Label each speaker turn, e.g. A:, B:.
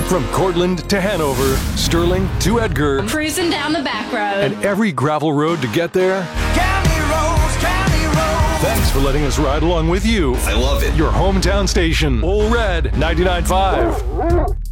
A: From Cortland to Hanover, Sterling to Edgar,
B: Cruising down the back road.
A: and every gravel road to get there.
C: County roads, county roads.
A: Thanks for letting us ride along with you.
D: I love it.
A: Your hometown station, Ole Red 99.5.